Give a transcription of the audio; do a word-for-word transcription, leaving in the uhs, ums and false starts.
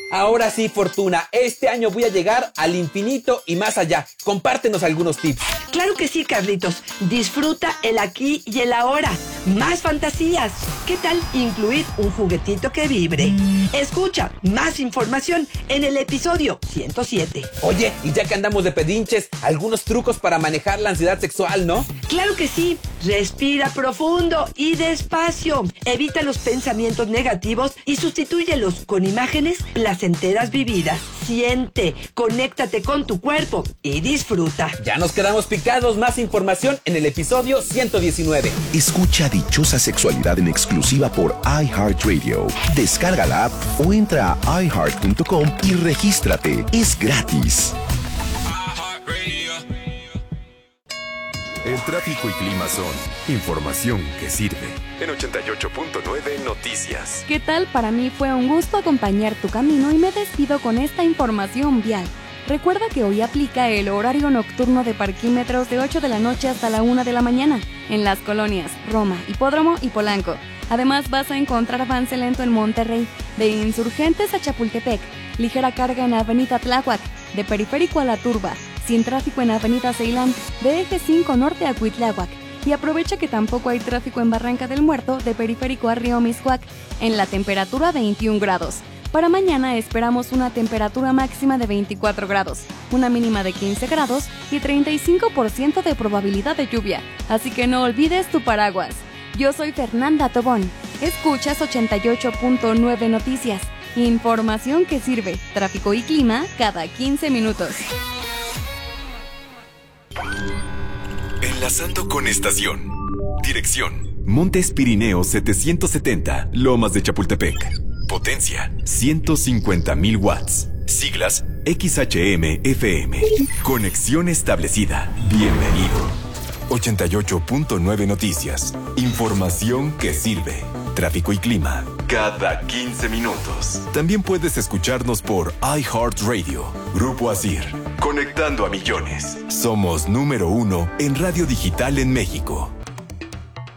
Ahora sí, Fortuna, este año voy a llegar al infinito y más allá. Compártenos algunos tips. Claro que sí, Carlitos. Disfruta el aquí y el ahora. Más fantasías. ¿Qué tal incluir un juguetito que vibre? Escucha más información en el episodio ciento siete. Oye, y ya que andamos de pedinches, algunos trucos para manejar la ansiedad sexual, ¿no? Claro que sí. Respira profundo y despacio. Evita los pensamientos negativos y sustitúyelos con imágenes placenteras vividas. Siente, conéctate con tu cuerpo y disfruta. Ya nos quedamos picados. Más información en el episodio ciento diecinueve. Escucha Dichosa Sexualidad en exclusiva por iHeartRadio. Descarga la app o entra a i heart punto com y regístrate. Es gratis. El tráfico y clima son información que sirve. En ochenta y ocho punto nueve Noticias. ¿Qué tal? Para mí fue un gusto acompañar tu camino y me despido con esta información vial. Recuerda que hoy aplica el horario nocturno de parquímetros de ocho de la noche hasta la una de la mañana en las colonias Roma, Hipódromo y Polanco. Además vas a encontrar avance lento en Monterrey, de Insurgentes a Chapultepec, ligera carga en Avenida Tláhuac, de Periférico a La Turba, sin tráfico en Avenida Ceilán, de Eje cinco Norte a Cuitláhuac. Y aprovecha que tampoco hay tráfico en Barranca del Muerto, de Periférico a Río Miscuac, en la temperatura veintiún grados. Para mañana esperamos una temperatura máxima de veinticuatro grados, una mínima de quince grados y treinta y cinco por ciento de probabilidad de lluvia. Así que no olvides tu paraguas. Yo soy Fernanda Tobón. Escuchas ochenta y ocho punto nueve Noticias. Información que sirve. Tráfico y clima cada quince minutos. Enlazando con estación. Dirección: Montes Pirineos setecientos setenta, Lomas de Chapultepec. Potencia: ciento cincuenta mil watts. Siglas: X H M F M. Conexión establecida. Bienvenido. ochenta y ocho punto nueve Noticias. Información que sirve. Tráfico y clima cada quince minutos. También puedes escucharnos por iHeartRadio. Grupo Asir. Conectando a millones. Somos número uno en radio digital en México.